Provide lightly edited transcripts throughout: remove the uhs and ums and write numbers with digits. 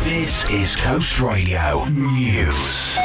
This is Coast Radio News.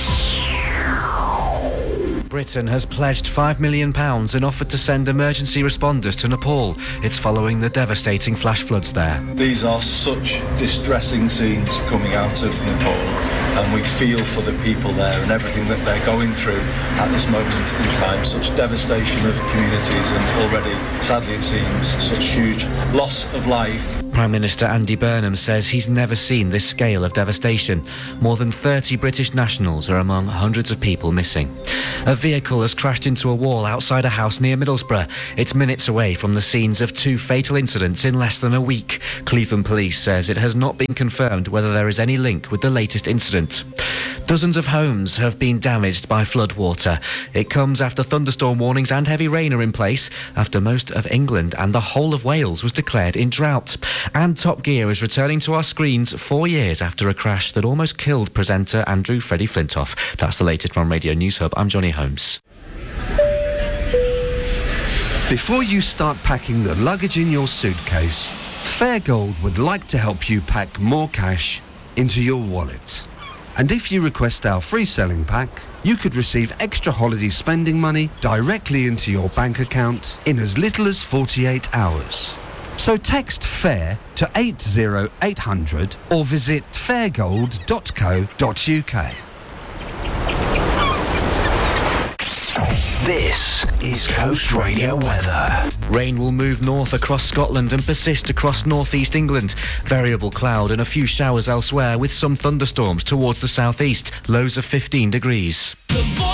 Britain has pledged £5 million and offered to send emergency responders to Nepal. It's following the devastating flash floods there. These are such distressing scenes coming out of Nepal, and we feel for the people there and everything that they're going through at this moment in time. Such devastation of communities and already, sadly it seems, such huge loss of life. Prime Minister Andy Burnham says he's never seen this scale of devastation. More than 30 British nationals are among hundreds of people missing. A vehicle has crashed into a wall outside a house near Middlesbrough. It's minutes away from the scenes of 2 fatal incidents in less than a week. Cleveland Police says it has not been confirmed whether there is any link with the latest incident. Dozens of homes have been damaged by floodwater. It comes after thunderstorm warnings and heavy rain are in place after most of England and the whole of Wales was declared in drought. And Top Gear is returning to our screens 4 years after a crash that almost killed presenter Andrew Freddie Flintoff. That's the latest from Radio News Hub. I'm Johnny Holmes. Before you start packing the luggage in your suitcase, Fairgold would like to help you pack more cash into your wallet. And if you request our free selling pack, you could receive extra holiday spending money directly into your bank account in as little as 48 hours. So text FAIR to 80800 or visit fairgold.co.uk. This is Coast Radio weather. Rain will move north across Scotland and persist across northeast England. Variable cloud and a few showers elsewhere with some thunderstorms towards the southeast. Lows of 15 degrees.